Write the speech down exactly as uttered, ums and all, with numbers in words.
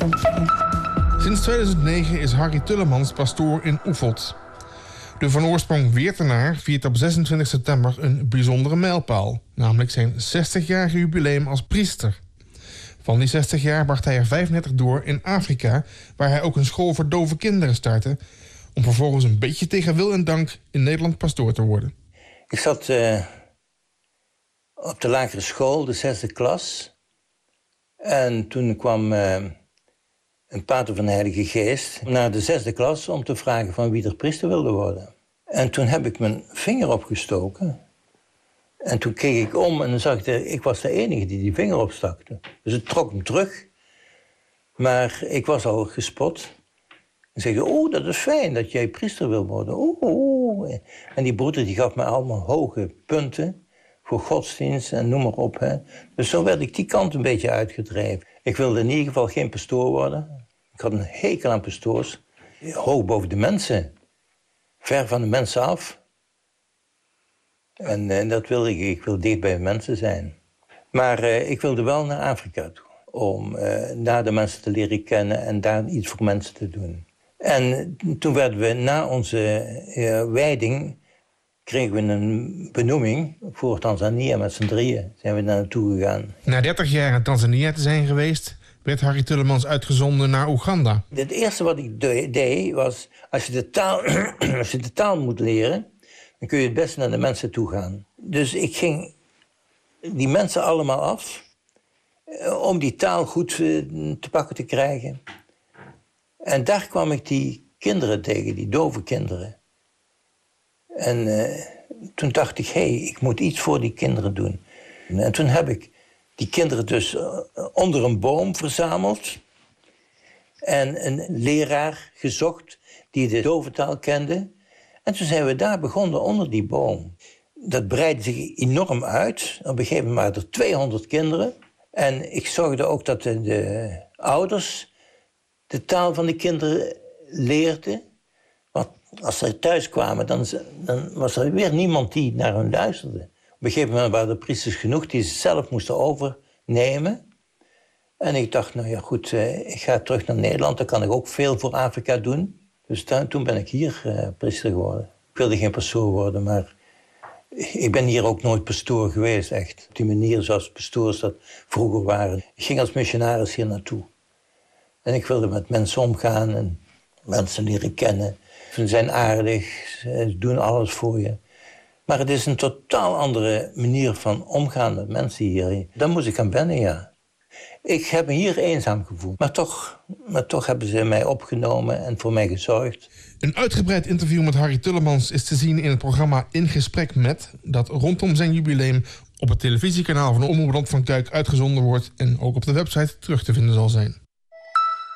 Sinds tweeduizend negen is Harry Tullemans pastoor in Oefeld. De van oorsprong Weertenaar viert op zesentwintig september een bijzondere mijlpaal, namelijk zijn zestigjarige jubileum als priester. Van die zestig jaar bracht hij er vijfendertig door in Afrika, waar hij ook een school voor dove kinderen startte, om vervolgens een beetje tegen wil en dank in Nederland pastoor te worden. Ik zat uh, op de lagere school, de zesde klas. En toen kwam uh, een pater van de Heilige Geest naar de zesde klas om te vragen van wie er priester wilde worden. En toen heb ik mijn vinger opgestoken. En toen keek ik om en dan zag ik, de, ik was de enige die die vinger opstakte. Dus het trok hem terug. Maar ik was al gespot. En zei, oh, dat is fijn dat jij priester wil worden. Oeh, oeh. En die broeder die gaf me allemaal hoge punten voor godsdienst en noem maar op. Hè. Dus zo werd ik die kant een beetje uitgedreven. Ik wilde in ieder geval geen pastoor worden. Ik had een hekel aan pastoors. Hoog boven de mensen. Ver van de mensen af. En, en dat wilde ik. Ik wil dicht bij de mensen zijn. Maar uh, ik wilde wel naar Afrika toe. Om uh, daar de mensen te leren kennen en daar iets voor mensen te doen. En toen werden we na onze uh, wijding, kregen we een benoeming voor Tanzania met z'n drieën. Zijn we daar naartoe gegaan. Na dertig jaar in Tanzania te zijn geweest, werd Harry Tullemans uitgezonden naar Oeganda. Het eerste wat ik de- deed was, als je, de taal, als je de taal moet leren, dan kun je het beste naar de mensen toe gaan. Dus ik ging die mensen allemaal af, om die taal goed te pakken te krijgen. En daar kwam ik die kinderen tegen, die dove kinderen. En uh, toen dacht ik, hé, hey, ik moet iets voor die kinderen doen. En toen heb ik die kinderen dus onder een boom verzameld. En een leraar gezocht die de doventaal kende. En toen zijn we daar begonnen onder die boom. Dat breidde zich enorm uit. Op een gegeven moment waren er tweehonderd kinderen. En ik zorgde ook dat de, de ouders de taal van de kinderen leerden. Want als ze thuis kwamen, dan, dan was er weer niemand die naar hen luisterde. Op een gegeven moment waren er priesters genoeg die ze zelf moesten overnemen. En ik dacht, nou ja goed, ik ga terug naar Nederland. Dan kan ik ook veel voor Afrika doen. Dus dan, toen ben ik hier uh, priester geworden. Ik wilde geen pastoor worden, maar ik ben hier ook nooit pastoor geweest, echt. Op die manier zoals pastoors dat vroeger waren. Ik ging als missionaris hier naartoe. En ik wilde met mensen omgaan en mensen leren kennen. Ze zijn aardig, ze doen alles voor je. Maar het is een totaal andere manier van omgaan met mensen hier. Daar moest ik aan wennen, ja. Ik heb me hier eenzaam gevoeld. Maar toch, maar toch hebben ze mij opgenomen en voor mij gezorgd. Een uitgebreid interview met Harry Tullemans is te zien in het programma In Gesprek Met, dat rondom zijn jubileum op het televisiekanaal van de Omroep Rond van Kuik uitgezonden wordt en ook op de website terug te vinden zal zijn.